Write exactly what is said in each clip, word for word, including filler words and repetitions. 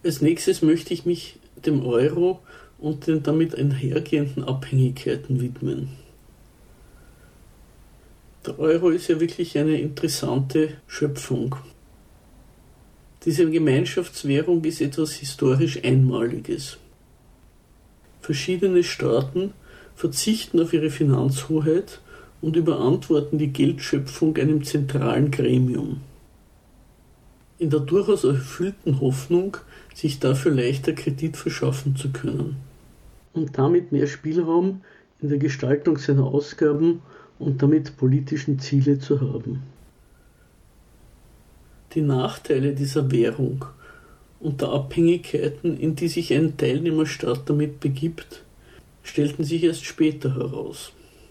Als nächstes möchte ich mich dem Euro und den damit einhergehenden Abhängigkeiten widmen. Der Euro ist ja wirklich eine interessante Schöpfung. Diese Gemeinschaftswährung ist etwas historisch Einmaliges. Verschiedene Staaten verzichten auf ihre Finanzhoheit und überantworten die Geldschöpfung einem zentralen Gremium. In der durchaus erfüllten Hoffnung, sich dafür leichter Kredit verschaffen zu können und damit mehr Spielraum in der Gestaltung seiner Ausgaben und damit politischen Ziele zu haben. Die Nachteile dieser Währung und der Abhängigkeiten, in die sich ein Teilnehmerstaat damit begibt, stellten sich erst später heraus.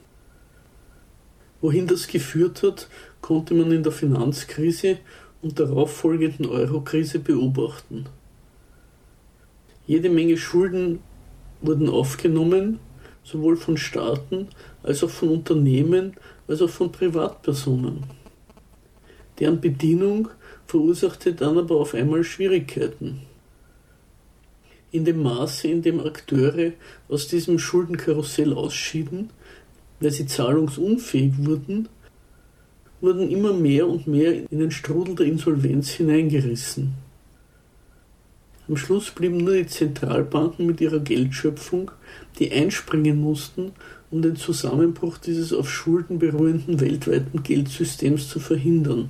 Wohin das geführt hat, konnte man in der Finanzkrise und darauf folgenden Euro-Krise beobachten. Jede Menge Schulden wurden aufgenommen, sowohl von Staaten als auch von Unternehmen als auch von Privatpersonen. Deren Bedienung verursachte dann aber auf einmal Schwierigkeiten. In dem Maße, in dem Akteure aus diesem Schuldenkarussell ausschieden, weil sie zahlungsunfähig wurden, wurden immer mehr und mehr in den Strudel der Insolvenz hineingerissen. Am Schluss blieben nur die Zentralbanken mit ihrer Geldschöpfung, die einspringen mussten, um den Zusammenbruch dieses auf Schulden beruhenden weltweiten Geldsystems zu verhindern.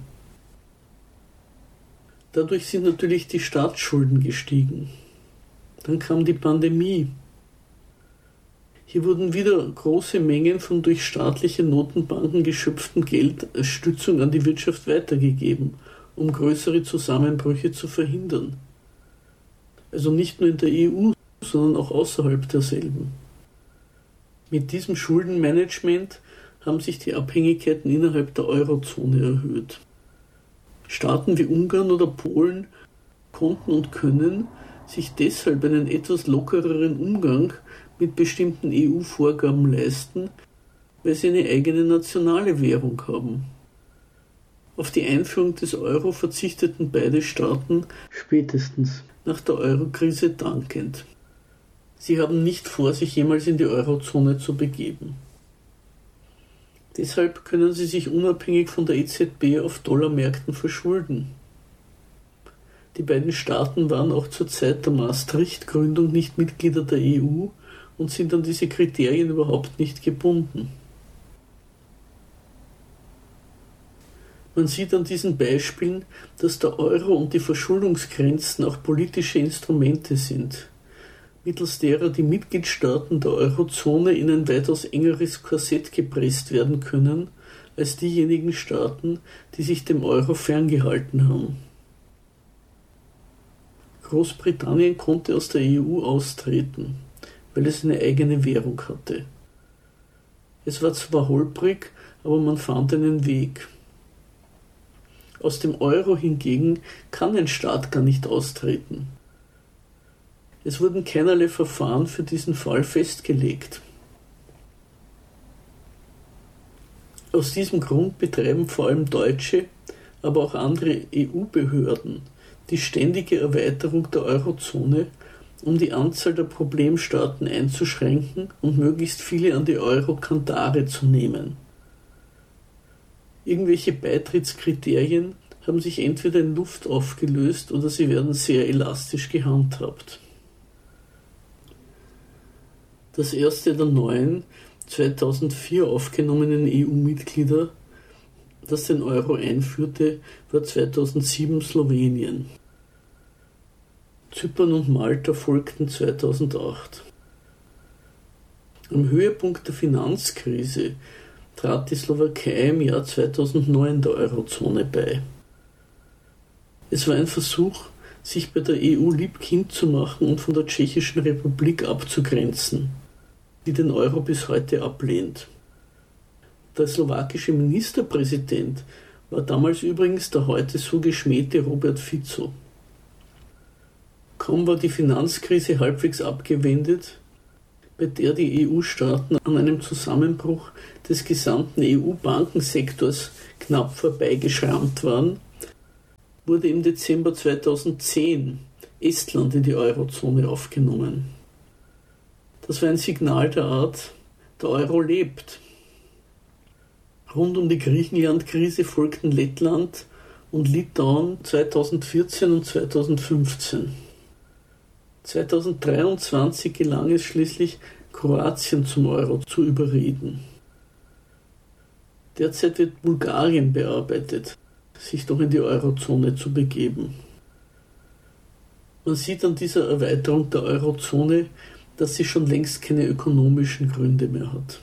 Dadurch sind natürlich die Staatsschulden gestiegen. Dann kam die Pandemie. Hier wurden wieder große Mengen von durch staatliche Notenbanken geschöpftem Geld als Stützung an die Wirtschaft weitergegeben, um größere Zusammenbrüche zu verhindern. Also nicht nur in der E U, sondern auch außerhalb derselben. Mit diesem Schuldenmanagement haben sich die Abhängigkeiten innerhalb der Eurozone erhöht. Staaten wie Ungarn oder Polen konnten und können sich deshalb einen etwas lockereren Umgang mit bestimmten E U-Vorgaben leisten, weil sie eine eigene nationale Währung haben. Auf die Einführung des Euro verzichteten beide Staaten spätestens nach der Eurokrise dankend. Sie haben nicht vor, sich jemals in die Eurozone zu begeben. Deshalb können sie sich unabhängig von der E Z B auf Dollarmärkten verschulden. Die beiden Staaten waren auch zur Zeit der Maastricht-Gründung nicht Mitglieder der E U und sind an diese Kriterien überhaupt nicht gebunden. Man sieht an diesen Beispielen, dass der Euro und die Verschuldungsgrenzen auch politische Instrumente sind, mittels derer die Mitgliedstaaten der Eurozone in ein weitaus engeres Korsett gepresst werden können, als diejenigen Staaten, die sich dem Euro ferngehalten haben. Großbritannien konnte aus der E U austreten, weil es eine eigene Währung hatte. Es war zwar holprig, aber man fand einen Weg. Aus dem Euro hingegen kann ein Staat gar nicht austreten. Es wurden keinerlei Verfahren für diesen Fall festgelegt. Aus diesem Grund betreiben vor allem deutsche, aber auch andere E U-Behörden die ständige Erweiterung der Eurozone, um die Anzahl der Problemstaaten einzuschränken und möglichst viele an die Euro-Kandare zu nehmen. Irgendwelche Beitrittskriterien haben sich entweder in Luft aufgelöst oder sie werden sehr elastisch gehandhabt. Das erste der neuen, zweitausendvier aufgenommenen E U-Mitglieder, das den Euro einführte, war zweitausendsieben Slowenien. Zypern und Malta folgten zweitausendacht. Am Höhepunkt der Finanzkrise trat die Slowakei im Jahr zweitausendneun der Eurozone bei. Es war ein Versuch, sich bei der E U liebkind zu machen und von der Tschechischen Republik abzugrenzen, die den Euro bis heute ablehnt. Der slowakische Ministerpräsident war damals übrigens der heute so geschmähte Robert Fico. Kaum war die Finanzkrise halbwegs abgewendet, bei der die E U-Staaten an einem Zusammenbruch des gesamten E U-Bankensektors knapp vorbeigeschrammt waren, wurde im Dezember zweitausendzehn Estland in die Eurozone aufgenommen. Das war ein Signal der Art, der Euro lebt. Rund um die Griechenland-Krise folgten Lettland und Litauen zweitausendvierzehn und zweitausendfünfzehn. zweitausenddreiundzwanzig gelang es schließlich, Kroatien zum Euro zu überreden. Derzeit wird Bulgarien bearbeitet, sich doch in die Eurozone zu begeben. Man sieht an dieser Erweiterung der Eurozone, dass sie schon längst keine ökonomischen Gründe mehr hat.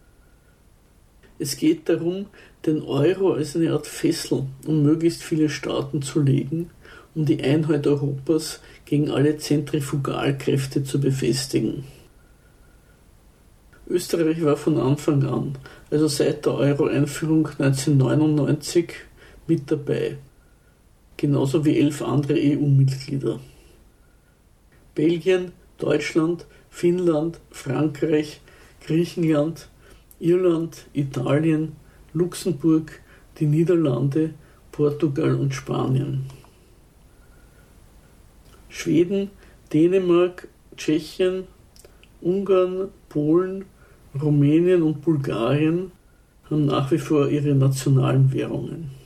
Es geht darum, den Euro als eine Art Fessel um möglichst viele Staaten zu legen, um die Einheit Europas gegen alle Zentrifugalkräfte zu befestigen. Österreich war von Anfang an, also seit der Euro-Einführung neunzehnhundertneunundneunzig, mit dabei, genauso wie elf andere E U-Mitglieder. Belgien, Deutschland, Finnland, Frankreich, Griechenland, Irland, Italien, Luxemburg, die Niederlande, Portugal und Spanien. Schweden, Dänemark, Tschechien, Ungarn, Polen, Rumänien und Bulgarien haben nach wie vor ihre nationalen Währungen.